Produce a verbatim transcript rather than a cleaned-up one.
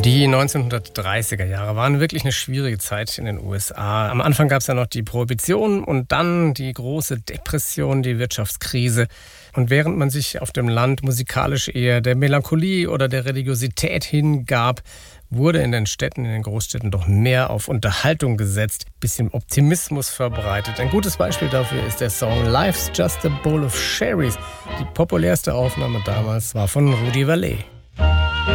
Die neunzehnhundertdreißiger Jahre waren wirklich eine schwierige Zeit in den U S A. Am Anfang gab es ja noch die Prohibition und dann die große Depression, die Wirtschaftskrise. Und während man sich auf dem Land musikalisch eher der Melancholie oder der Religiosität hingab, wurde in den Städten, in den Großstädten doch mehr auf Unterhaltung gesetzt, bisschen Optimismus verbreitet. Ein gutes Beispiel dafür ist der Song Life's Just a Bowl of Cherries. Die populärste Aufnahme damals war von Rudy Vallee.